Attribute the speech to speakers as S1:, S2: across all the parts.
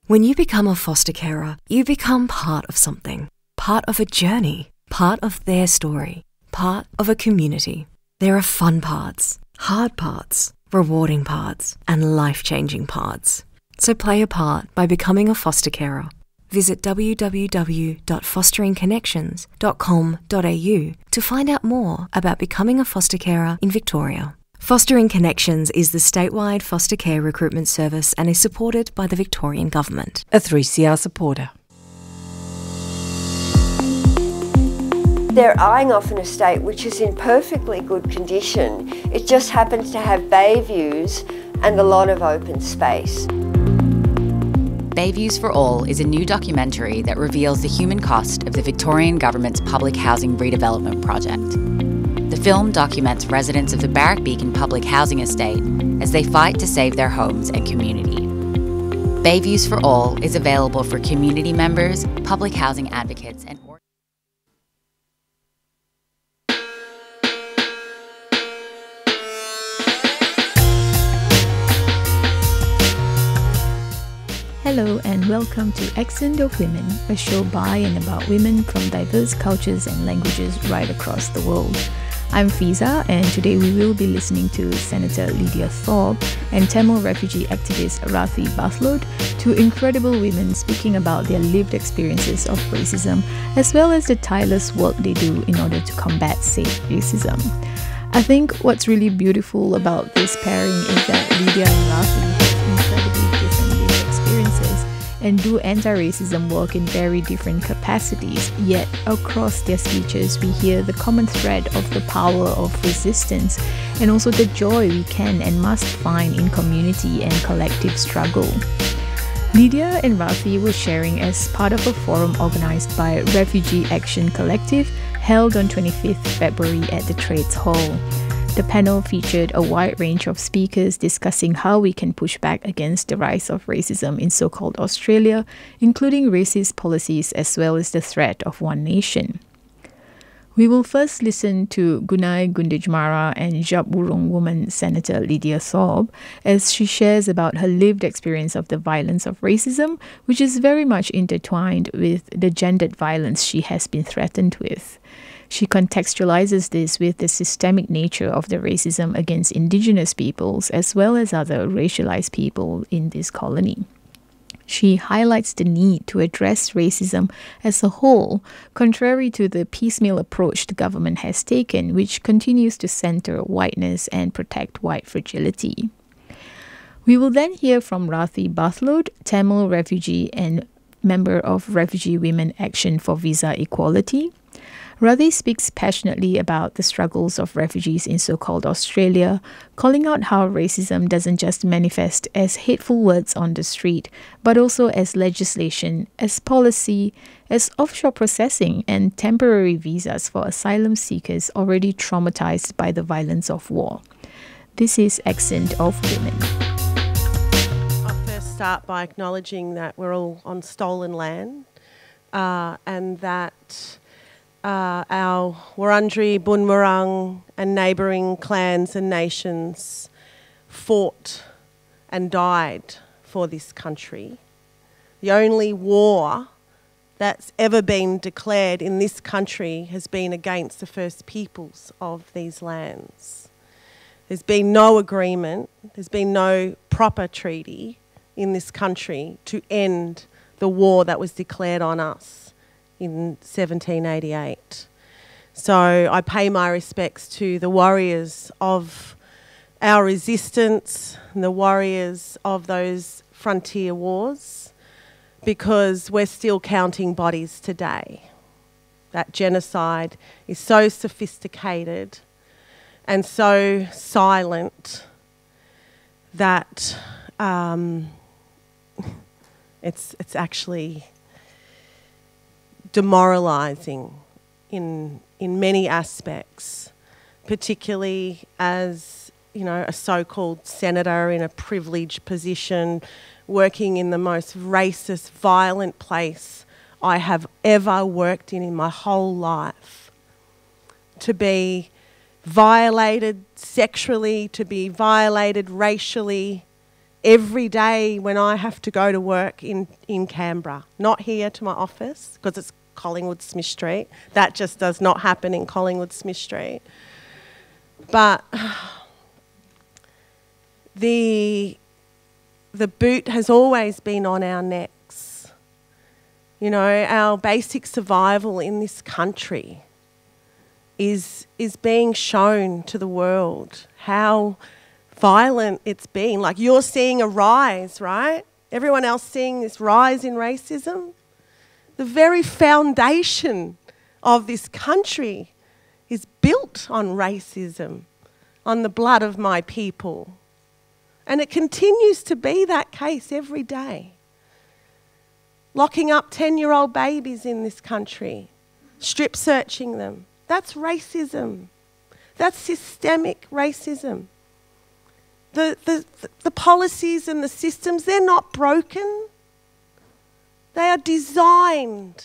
S1: When you become a foster carer, you become part of something, part of a journey, part of their story, part of a community. There are fun parts, hard parts, rewarding parts, and life-changing parts. So play a part by becoming a foster carer. Visit www.fosteringconnections.com.au to find out more about becoming a foster carer in Victoria. Fostering Connections is the statewide foster care recruitment service and is supported by the Victorian Government.
S2: A 3CR supporter.
S3: They're eyeing off an estate which is in perfectly good condition. It just happens to have bay views and a lot of open space.
S4: Bay Views for All is a new documentary that reveals the human cost of the Victorian Government's public housing redevelopment project. The film documents residents of the Barrack Beacon public housing estate as they fight to save their homes and community. Bay Views for All is available for community members, public housing advocates and
S5: Hello and welcome to Accent of Women, a show by and about women from diverse cultures and languages right across the world. I'm Fiza, and today we will be listening to Senator Lydia Thorpe and Tamil refugee activist Rathi Bathlod, two incredible women speaking about their lived experiences of racism, as well as the tireless work they do in order to combat said racism. I think what's really beautiful about this pairing is that Lydia and Rathi have incredibly different lived experiences and do anti-racism work in very different capacities, yet across their speeches we hear the common thread of the power of resistance and also the joy we can and must find in community and collective struggle. Lydia and Rathi were sharing as part of a forum organised by Refugee Action Collective held on 25th February at the Trades Hall. The panel featured a wide range of speakers discussing how we can push back against the rise of racism in so-called Australia, including racist policies as well as the threat of one nation. We will first listen to Gunai Gundijmara and Djab woman Senator Lydia Thorpe as she shares about her lived experience of the violence of racism, which is very much intertwined with the gendered violence she has been threatened with. She contextualizes this with the systemic nature of the racism against Indigenous peoples as well as other racialized people in this colony. She highlights the need to address racism as a whole, contrary to the piecemeal approach the government has taken, which continues to center whiteness and protect white fragility. We will then hear from Rathi Bathlod, Tamil refugee and member of Refugee Women Action for Visa Equality. Rathi speaks passionately about the struggles of refugees in so-called Australia, calling out how racism doesn't just manifest as hateful words on the street, but also as legislation, as policy, as offshore processing and temporary visas for asylum seekers already traumatized by the violence of war. This is Accent of Women.
S6: I'll first start by acknowledging that we're all on stolen land and that our Wurundjeri, Bunurong and neighbouring clans and nations fought and died for this country. The only war that's ever been declared in this country has been against the First Peoples of these lands. There's been no agreement, there's been no proper treaty in this country to end the war that was declared on us in 1788. So I pay my respects to the warriors of our resistance and the warriors of those frontier wars, because we're still counting bodies today. That genocide is so sophisticated and so silent that it's actually demoralising in many aspects, particularly as, you know, a so-called senator in a privileged position, working in the most racist, violent place I have ever worked in my whole life. To be violated sexually, to be violated racially, every day when I have to go to work in Canberra. Not here to my office because it's Collingwood Smith Street. That just does not happen in Collingwood Smith Street. But the boot has always been on our necks. You know, our basic survival in this country is being shown to the world how violent it's been. Like, you're seeing a rise, right? Everyone else seeing this rise in racism. The very foundation of this country is built on racism, on the blood of my people. And it continues to be that case every day. Locking up 10-year-old babies in this country, strip searching them. That's racism. That's systemic racism. The policies and the systems, they're not broken. They are designed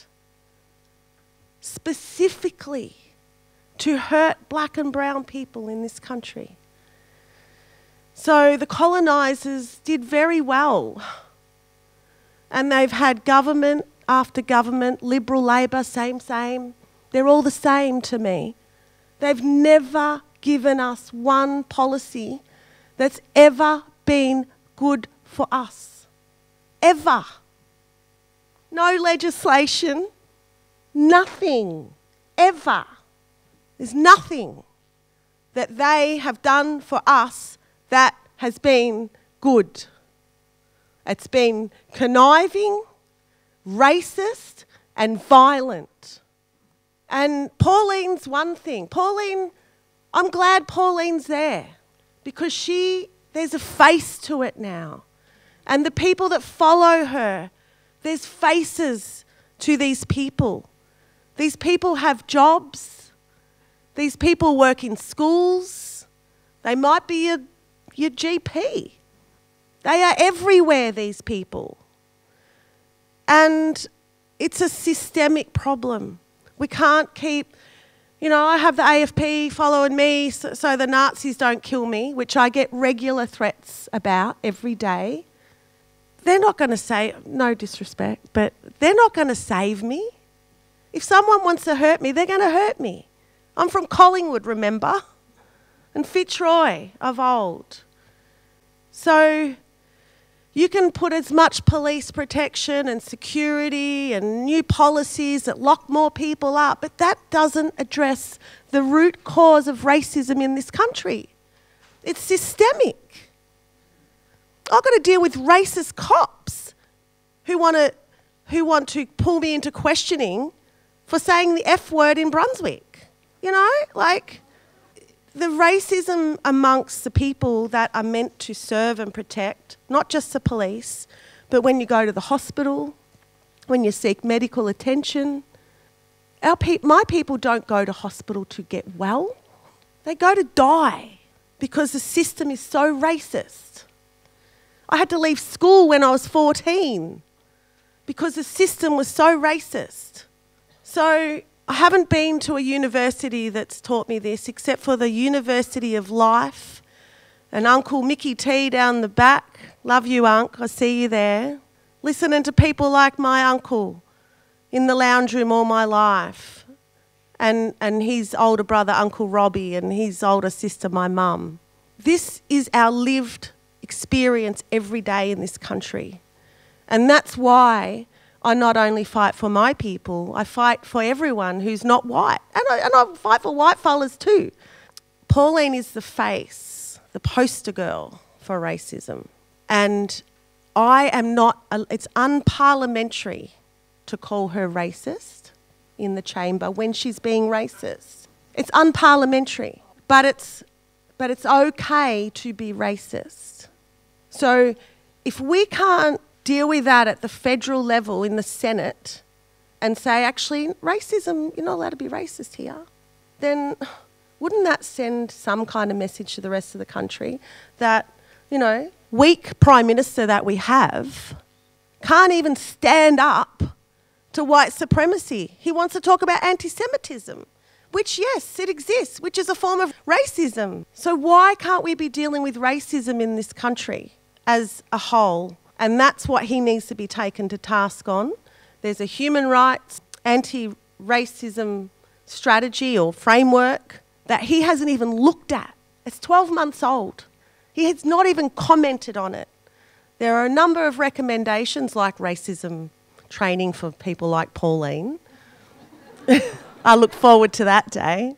S6: specifically to hurt black and brown people in this country. So the colonisers did very well. And they've had government after government, Liberal, Labor, same. They're all the same to me. They've never given us one policy that's ever been good for us. Ever. No legislation, nothing, ever. There's nothing that they have done for us that has been good. It's been conniving, racist, and violent. And Pauline's one thing. Pauline, I'm glad Pauline's there because there's a face to it now. And the people that follow her, there's faces to these people. These people have jobs. These people work in schools. They might be your GP. They are everywhere, these people. And it's a systemic problem. We can't keep, I have the AFP following me so the Nazis don't kill me, which I get regular threats about every day. They're not going to say, no disrespect, but they're not going to save me. If someone wants to hurt me, they're going to hurt me. I'm from Collingwood, remember? And Fitzroy of old. So you can put as much police protection and security and new policies that lock more people up, but that doesn't address the root cause of racism in this country. It's systemic. I've got to deal with racist cops who want to pull me into questioning for saying the F word in Brunswick. The racism amongst the people that are meant to serve and protect, not just the police, but when you go to the hospital, when you seek medical attention. My people don't go to hospital to get well. They go to die because the system is so racist. I had to leave school when I was 14 because the system was so racist. So I haven't been to a university that's taught me this except for the University of Life and Uncle Mickey T down the back. Love you, Unc. I see you there. Listening to people like my uncle in the lounge room all my life and his older brother, Uncle Robbie, and his older sister, my mum. This is our lived experience every day in this country. And that's why I not only fight for my people, I fight for everyone who's not white. And I fight for white fellas too. Pauline is the face, the poster girl for racism. And it's unparliamentary to call her racist in the chamber when she's being racist. It's unparliamentary, but it's okay to be racist. So if we can't deal with that at the federal level in the Senate and say, actually, racism, you're not allowed to be racist here, then wouldn't that send some kind of message to the rest of the country that, weak Prime Minister that we have can't even stand up to white supremacy. He wants to talk about anti-Semitism, which, yes, it exists, which is a form of racism. So why can't we be dealing with racism in this country as a whole, and that's what he needs to be taken to task on. There's a human rights, anti-racism strategy or framework that he hasn't even looked at. It's 12 months old. He has not even commented on it. There are a number of recommendations like racism training for people like Pauline. I look forward to that day.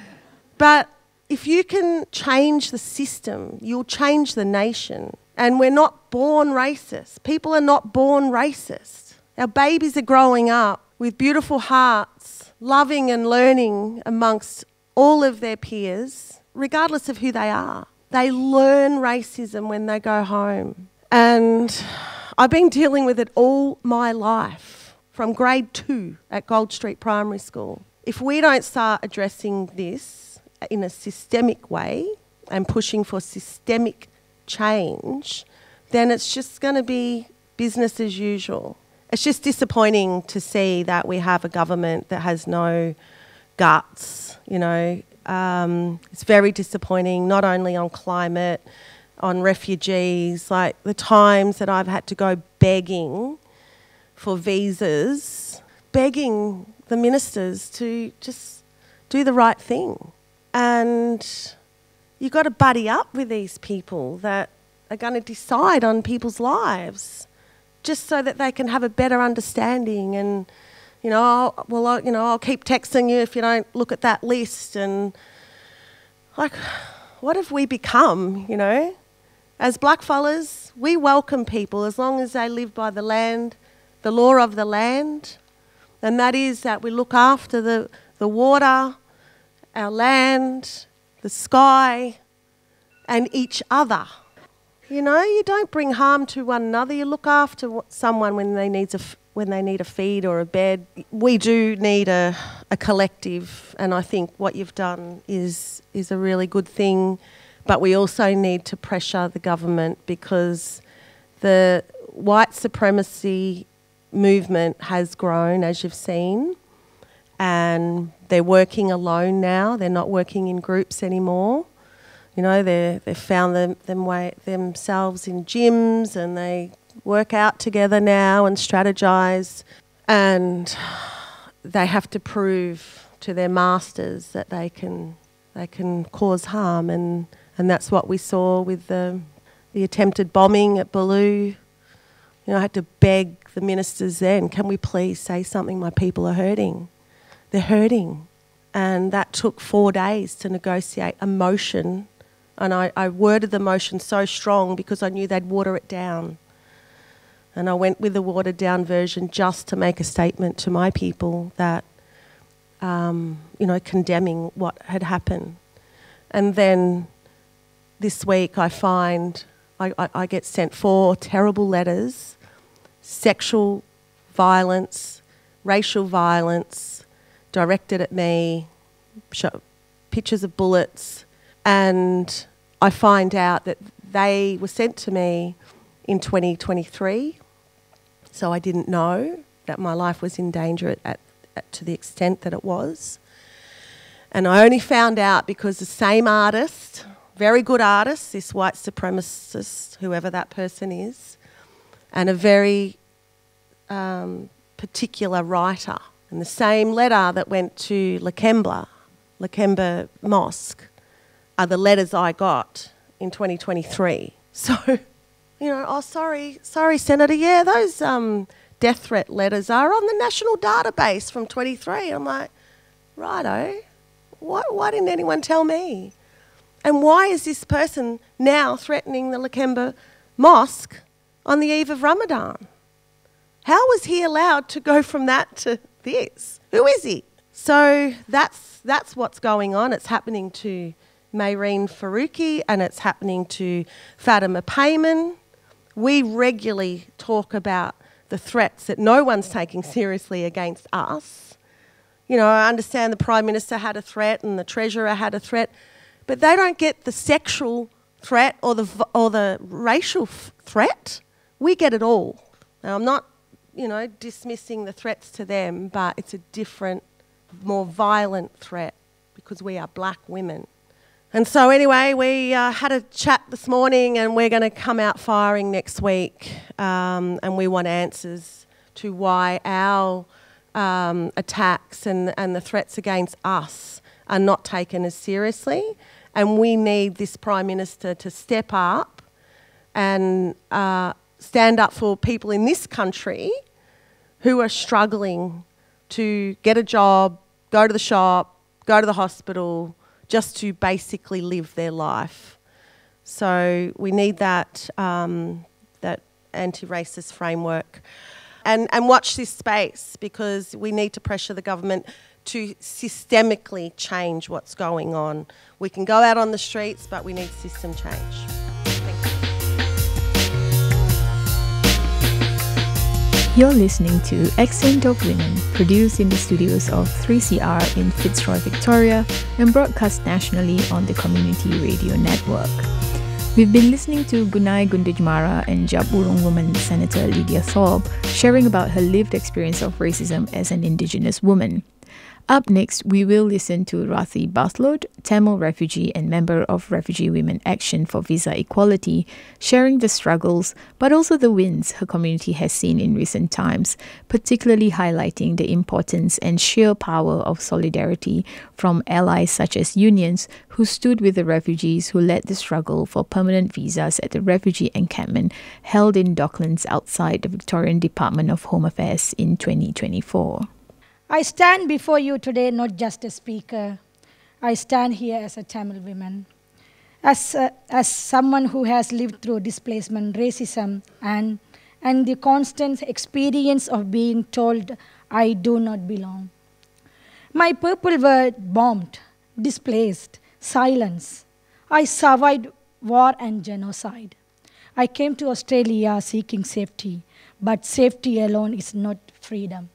S6: But if you can change the system, you'll change the nation. And we're not born racist. People are not born racist. Our babies are growing up with beautiful hearts, loving and learning amongst all of their peers, regardless of who they are. They learn racism when they go home. And I've been dealing with it all my life, from grade 2 at Gold Street Primary School. If we don't start addressing this in a systemic way and pushing for systemic change, then it's just going to be business as usual. It's just disappointing to see that we have a government that has no guts, you know. It's very disappointing, not only on climate, on refugees, like the times that I've had to go begging for visas, begging the ministers to just do the right thing. And you've got to buddy up with these people that are going to decide on people's lives, just so that they can have a better understanding. And, you know, I'll keep texting you if you don't look at that list. And, like, what have we become, you know? As blackfellas, we welcome people as long as they live by the land, the law of the land. And that is that we look after the water, our land, the sky, and each other. You know, you don't bring harm to one another. You look after someone when they need a feed or a bed. We do need a collective, and I think what you've done is a really good thing. But we also need to pressure the government, because the white supremacy movement has grown, as you've seen, and they're working alone now. They're not working in groups anymore. You know, they've found themselves in gyms, and they work out together now and strategise, and they have to prove to their masters that they can cause harm, and that's what we saw with the attempted bombing at Baloo. You know, I had to beg the ministers then, can we please say something? My people are hurting. They're hurting. And that took 4 days to negotiate a motion. And I worded the motion so strong because I knew they'd water it down. And I went with the watered down version just to make a statement to my people that, you know, condemning what had happened. And then this week I find I get sent 4 terrible letters, sexual violence, racial violence, directed at me, pictures of bullets, and I find out that they were sent to me in 2023, so I didn't know that my life was in danger to the extent that it was. And I only found out because the same artist, very good artist, this white supremacist, whoever that person is, and a very particular writer, and the same letter that went to Lakemba Mosque, are the letters I got in 2023. So, you know, oh, sorry, Senator, yeah, those death threat letters are on the national database from 23. I'm like, righto, why didn't anyone tell me? And why is this person now threatening the Lakemba Mosque on the eve of Ramadan? How was he allowed to go from that to this? Who is he? So that's what's going on. It's happening to Mayreen Faruqi, and it's happening to Fatima Payman. We regularly talk about the threats that no one's taking seriously against us. You know, I understand the Prime Minister had a threat and the Treasurer had a threat, but they don't get the sexual threat or the racial threat. We get it all. Now, I'm not, you know, dismissing the threats to them, but it's a different, more violent threat because we are black women. And so anyway, we had a chat this morning, and we're going to come out firing next week, and we want answers to why our attacks and the threats against us are not taken as seriously, and we need this Prime Minister to step up and stand up for people in this country who are struggling to get a job, go to the shop, go to the hospital, just to basically live their life. So we need that that anti-racist framework. And watch this space, because we need to pressure the government to systemically change what's going on. We can go out on the streets, but we need system change.
S5: You're listening to Accent of Women, produced in the studios of 3CR in Fitzroy, Victoria, and broadcast nationally on the Community Radio Network. We've been listening to Gunai Gunditjmara and Djab Wurrung woman Senator Lydia Thorpe sharing about her lived experience of racism as an Indigenous woman. Up next, we will listen to Rathi Bathlod, Tamil refugee and member of Refugee Women Action for Visa Equality, sharing the struggles but also the wins her community has seen in recent times, particularly highlighting the importance and sheer power of solidarity from allies such as unions who stood with the refugees who led the struggle for permanent visas at the refugee encampment held in Docklands outside the Victorian Department of Home Affairs in 2024.
S2: I stand before you today not just a speaker. I stand here as a Tamil woman, as someone who has lived through displacement, racism, and the constant experience of being told I do not belong. My people were bombed, displaced, silenced. I survived war and genocide. I came to Australia seeking safety, but safety alone is not freedom.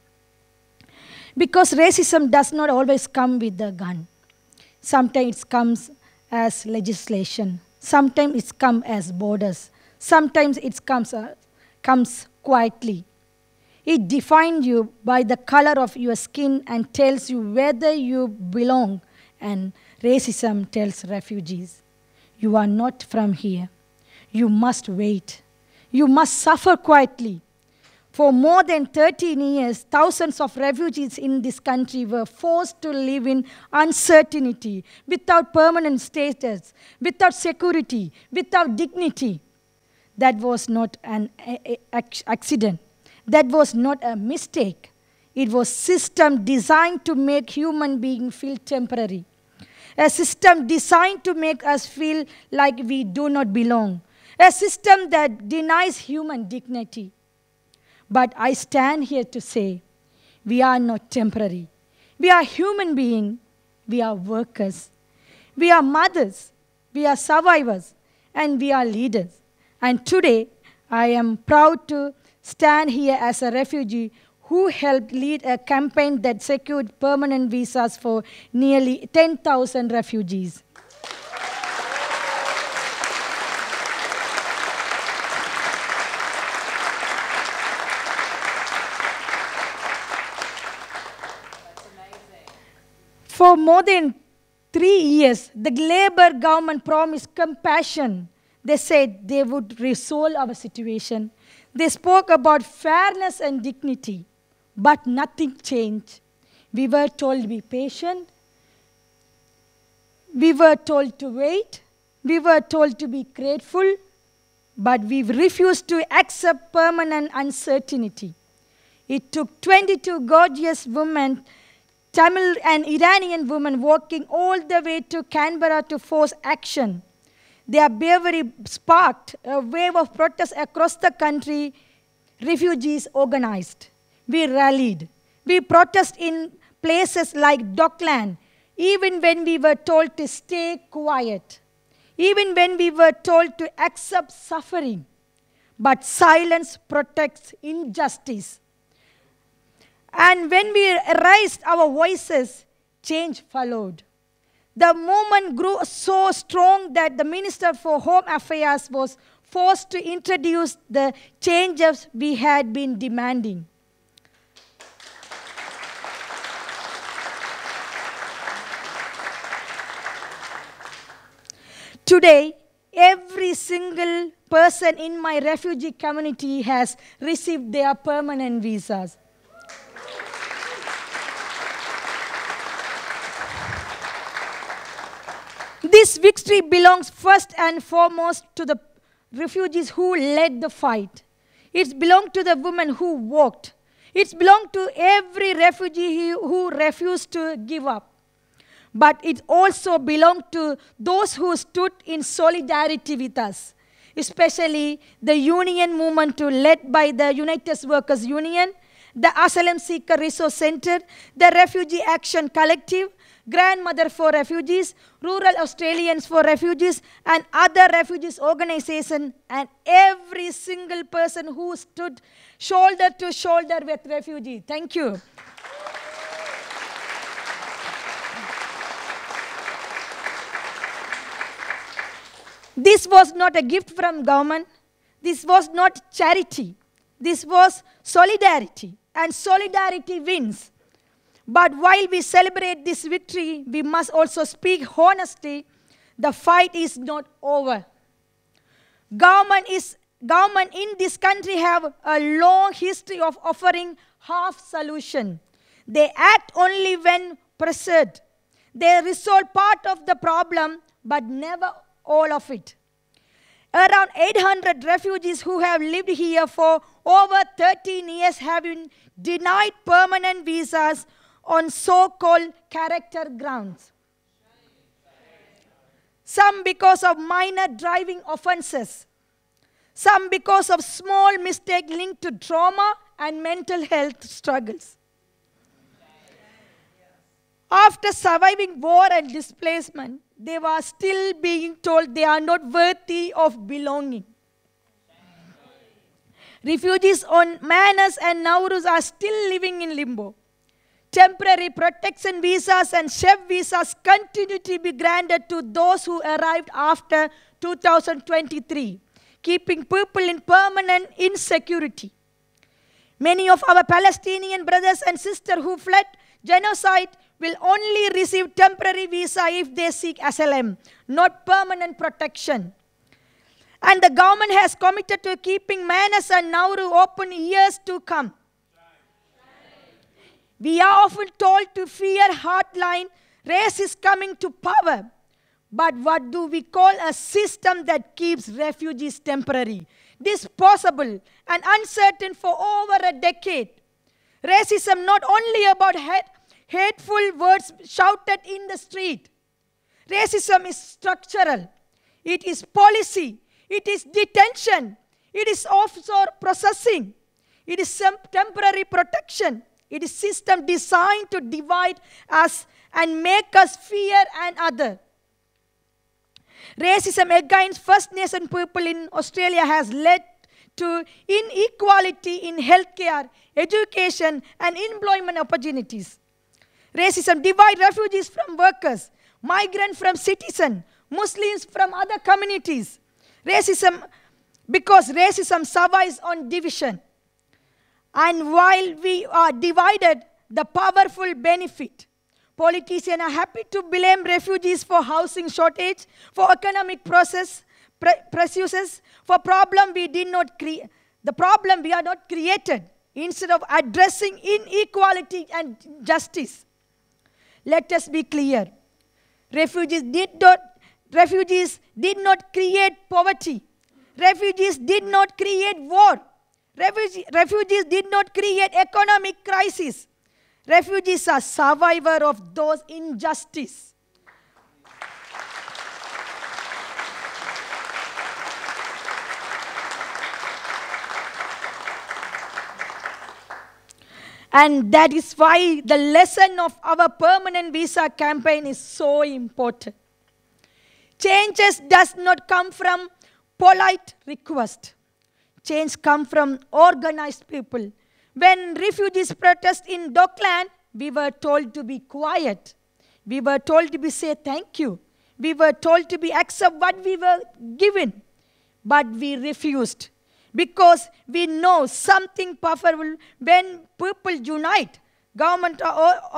S2: Because racism does not always come with a gun. Sometimes it comes as legislation. Sometimes it comes as borders. Sometimes it comes quietly. It defines you by the color of your skin and tells you whether you belong. And racism tells refugees, you are not from here. You must wait. You must suffer quietly. For more than 13 years, thousands of refugees in this country were forced to live in uncertainty, without permanent status, without security, without dignity. That was not an accident. That was not a mistake. It was a system designed to make human beings feel temporary. A system designed to make us feel like we do not belong. A system that denies human dignity. But I stand here to say, we are not temporary. We are human beings. We are workers. We are mothers. We are survivors. And we are leaders. And today, I am proud to stand here as a refugee who helped lead a campaign that secured permanent visas for nearly 10,000 refugees. For more than 3 years, the Labour government promised compassion. They said they would resolve our situation. They spoke about fairness and dignity, but nothing changed. We were told to be patient. We were told to wait. We were told to be grateful, but we refused to accept permanent uncertainty. It took 22 gorgeous women, Tamil and Iranian women, walking all the way to Canberra to force action. Their bravery sparked a wave of protests across the country. Refugees organized. We rallied. We protested in places like Dockland, even when we were told to stay quiet, even when we were told to accept suffering. But silence protects injustice. And when we raised our voices, change followed. The movement grew so strong that the Minister for Home Affairs was forced to introduce the changes we had been demanding. Today, every single person in my refugee community has received their permanent visas. This victory belongs first and foremost to the refugees who led the fight. It belongs to the women who walked. It belongs to every refugee who refused to give up. But it also belongs to those who stood in solidarity with us, especially the union movement led by the United Workers Union, the Asylum Seeker Resource Center, the Refugee Action Collective, Grandmother for Refugees, Rural Australians for Refugees, and other refugees organizations, and every single person who stood shoulder to shoulder with refugees. Thank you. This was not a gift from government. This was not charity. This was solidarity, and solidarity wins. But while we celebrate this victory, we must also speak honestly. The fight is not over. Government in this country have a long history of offering half solution. They act only when pressured. They resolve part of the problem, but never all of it. Around 800 refugees who have lived here for over 13 years have been denied permanent visas on so-called character grounds. Some because of minor driving offenses. Some because of small mistakes linked to trauma and mental health struggles. After surviving war and displacement, they were still being told they are not worthy of belonging. Refugees on Manus and Naurus are still living in limbo. Temporary protection visas and chef visas continue to be granted to those who arrived after 2023, keeping people in permanent insecurity. Many of our Palestinian brothers and sisters who fled genocide will only receive temporary visa if they seek asylum, not permanent protection. And the government has committed to keeping Manus and Nauru open years to come. We are often told to fear hardline, race is coming to power. But what do we call a system that keeps refugees temporary, disposable, and uncertain for over a decade? Racism not only about hateful words shouted in the street. Racism is structural. It is policy. It is detention. It is offshore processing. It is some temporary protection. It is system designed to divide us and make us fear an other. Racism against First Nation people in Australia has led to inequality in healthcare, education, and employment opportunities. Racism divides refugees from workers, migrants from citizens, Muslims from other communities. Because racism survives on division. And while we are divided, the powerful benefit. Politicians are happy to blame refugees for housing shortage, for economic pressures, for problem we did not create. The problem we are not created, instead of addressing inequality and justice. Let us be clear. Refugees did not create poverty. Refugees did not create war. Refugees did not create economic crisis. Refugees are survivors of those injustices. And that is why the lesson of our permanent visa campaign is so important. Changes does not come from polite request. Change comes from organized people. When refugees protest in Dockland, we were told to be quiet. We were told to say thank you. We were told to accept what we were given. But we refused. Because we know something powerful when people unite. Government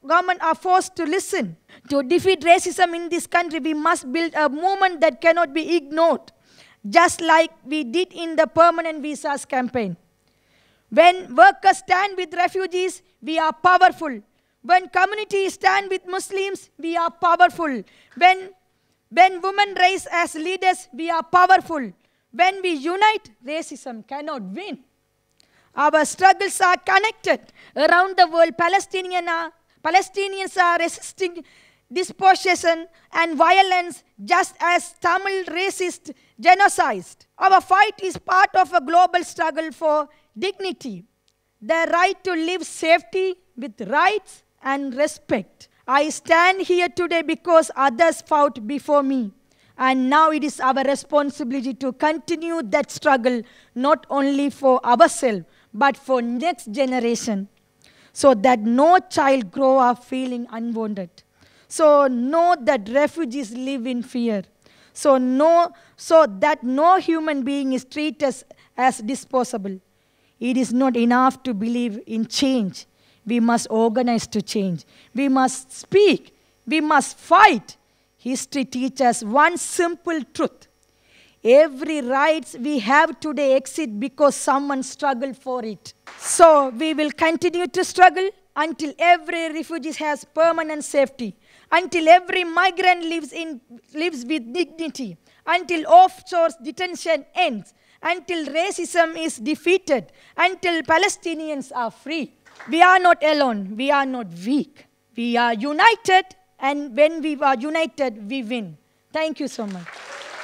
S2: government are forced to listen. To defeat racism in this country, we must build a movement that cannot be ignored, just like we did in the permanent visas campaign. When workers stand with refugees, we are powerful. When communities stand with Muslims, we are powerful. When women rise as leaders, we are powerful. When we unite, racism cannot win. Our struggles are connected. Around the world, Palestinians are resisting dispossession and violence just as Tamil racist genocide. Our fight is part of a global struggle for dignity, the right to live safety with rights and respect. I stand here today because others fought before me. And now it is our responsibility to continue that struggle, not only for ourselves, but for next generation, so that no child grow up feeling unwanted. So know that refugees live in fear. So that no human being is treated as disposable. It is not enough to believe in change. We must organize to change. We must speak. We must fight. History teaches one simple truth. Every right we have today exists because someone struggled for it. So we will continue to struggle until every refugee has permanent safety, until every migrant lives with dignity, until offshore detention ends, until racism is defeated, until Palestinians are free. We are not alone. We are not weak. We are united, and when we are united, we win. Thank you so much.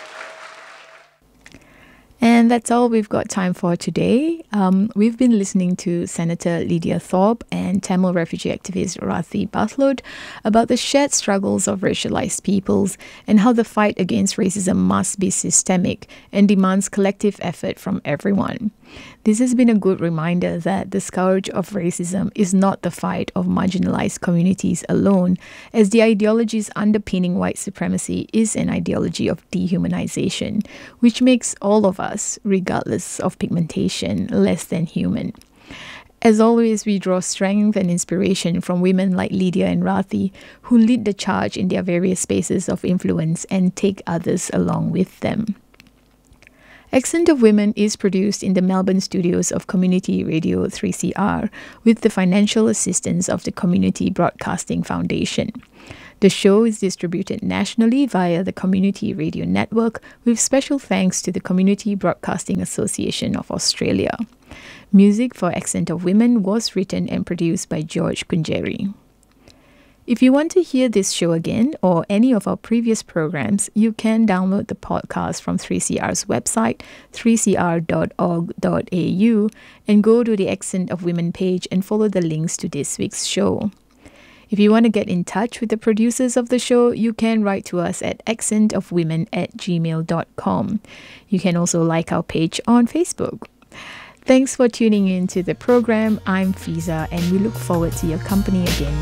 S5: And that's all we've got time for today. We've been listening to Senator Lydia Thorpe and Tamil refugee activist Rathi Bathlod about the shared struggles of racialized peoples and how the fight against racism must be systemic and demands collective effort from everyone. This has been a good reminder that the scourge of racism is not the fight of marginalized communities alone, as the ideologies underpinning white supremacy is an ideology of dehumanization, which makes all of us, regardless of pigmentation, less than human. As always, we draw strength and inspiration from women like Lydia and Rathi, who lead the charge in their various spaces of influence and take others along with them. Accent of Women is produced in the Melbourne studios of Community Radio 3CR with the financial assistance of the Community Broadcasting Foundation. The show is distributed nationally via the Community Radio Network with special thanks to the Community Broadcasting Association of Australia. Music for Accent of Women was written and produced by George Kunjeri. If you want to hear this show again or any of our previous programs, you can download the podcast from 3CR's website, 3cr.org.au, and go to the Accent of Women page and follow the links to this week's show. If you want to get in touch with the producers of the show, you can write to us at accentofwomen@gmail.com. You can also like our page on Facebook. Thanks for tuning in to the program. I'm Fiza, and we look forward to your company again